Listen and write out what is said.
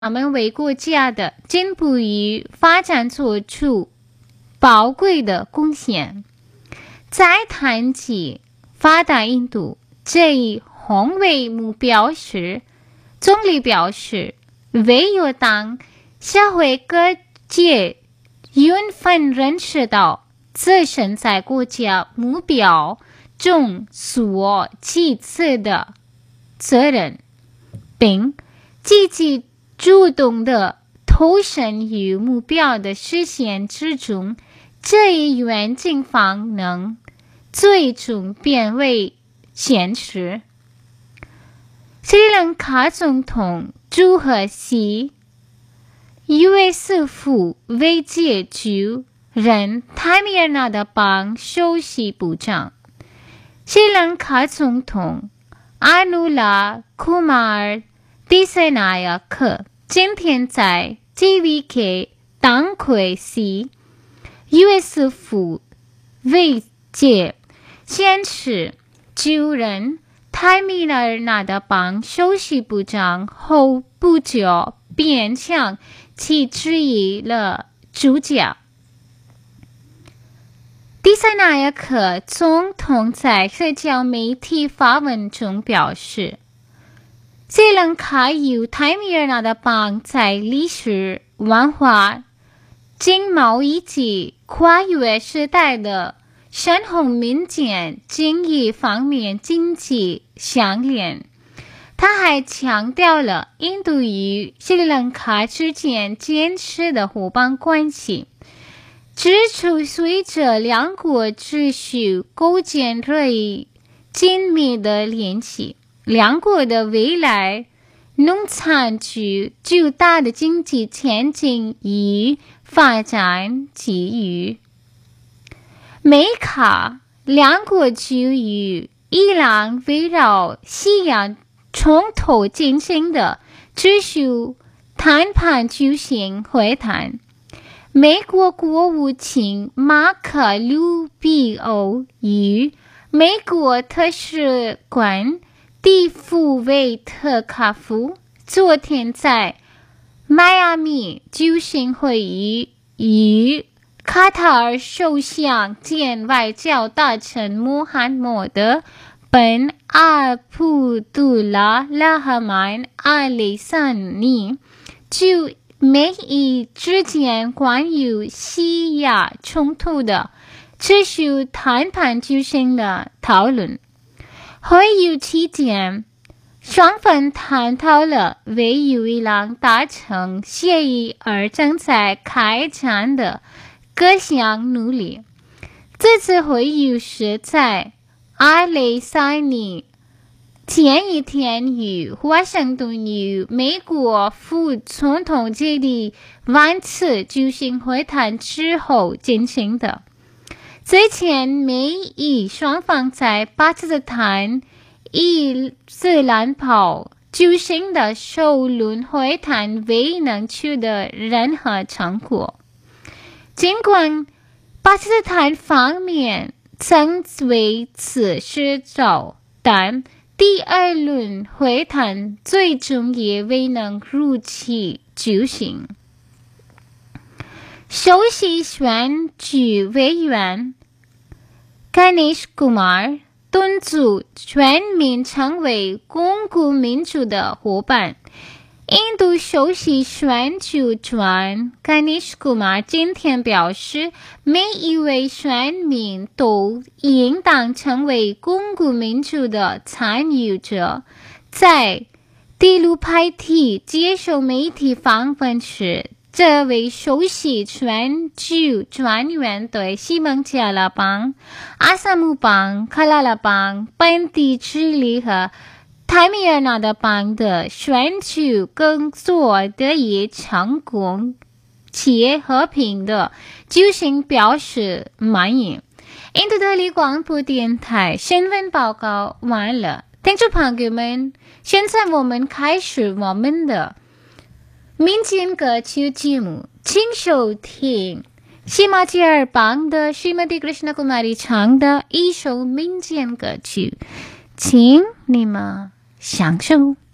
他们为国家的进步与发展做出宝贵的贡献。在谈及发达印度这一宏伟目标时，总理表示，唯有当社会各界充分认识到自身在国家目标中所起此的责任，并积极主动地投身于目标的实现之中，这一愿景方能最终变为现实。斯里兰卡总统朱哈西USF为解救任泰米尔纳的邦首席部长。斯里兰卡总统阿努拉库马尔迪塞纳亚克今天在 TVK 当会时 USF 为解显示救人泰米尔纳的邦首席部长后不久便向其质疑了主角。迪塞纳亚克总统在社交媒体发文中表示，斯里兰卡与泰米尔纳的邦在历史、文化、经贸以及跨越时代的深厚民间经济方面紧密相连。他还强调了印度与斯里兰卡之间坚实的伙伴关系，指出随着两国继续构建日益紧密的联系，两国的未来农产具巨大的经济前景与发展机遇。美卡两国就与伊朗围绕西亚冲突进行的持续谈判举行会谈。美国国务卿马可鲁比欧与美国特使馆蒂夫维特卡夫昨天在迈阿密举行会议，与卡塔尔首相兼外交大臣穆罕默德本阿卜杜拉拉哈曼阿里桑尼就美伊之间关于西亚冲突的持续谈判举行了讨论。会议期间，双方探讨了为与伊朗达成协议而正在开展的各项努力。这次会议是在阿里桑尼前一天与华盛顿与美国副总统杰里万茨举行会谈之后进行的。之前美伊双方在巴基斯坦伊斯兰堡举行的首轮会谈未能取得任何成果。尽管巴基斯坦方面曾为此施招，但第二轮会谈最终也未能如期举行。首席选举委员Ganesh Kumar敦促全民成为巩固民主的伙伴。印度首席选举官Ganesh Kumar今天表示，每一位选民都应当成为巩固民主的参与者。在蒂鲁拍提接受媒体访问时，这位首席选举专员对西孟加拉邦、阿萨姆邦、喀拉拉邦、本地智利和泰米尔纳的邦的选举工作得以成功且和平的举行表示满意。印度德里广播电台新闻报告完了，听众朋友们，现在我们开始我们的民间歌曲节目，请收听喜马吉尔邦的Srimati Krishna Kumari唱的一首民间歌曲，请你们享受。